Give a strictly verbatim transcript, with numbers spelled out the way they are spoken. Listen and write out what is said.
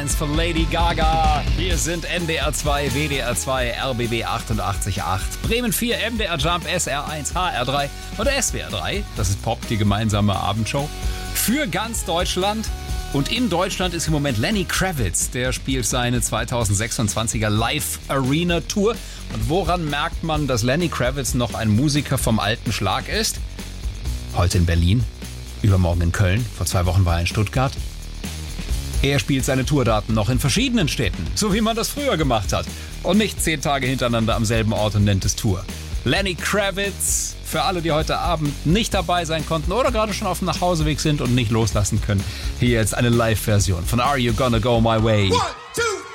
eins von Lady Gaga. Hier sind N D R zwei, W D R zwei, R B B achtundachtzig Komma acht, Bremen vier, M D R Jump, S R eins, H R drei und S W R drei. Das ist Pop, die gemeinsame Abendshow für ganz Deutschland. Und in Deutschland ist im Moment Lenny Kravitz. Der spielt seine zweitausendsechsundzwanziger Live-Arena-Tour. Und woran merkt man, dass Lenny Kravitz noch ein Musiker vom alten Schlag ist? Heute in Berlin, übermorgen in Köln, vor zwei Wochen war er in Stuttgart. Er spielt seine Tourdaten noch in verschiedenen Städten, so wie man das früher gemacht hat. Und nicht zehn Tage hintereinander am selben Ort und nennt es Tour. Lenny Kravitz, für alle, die heute Abend nicht dabei sein konnten oder gerade schon auf dem Nachhauseweg sind und nicht loslassen können. Hier jetzt eine Live-Version von Are You Gonna Go My Way? What?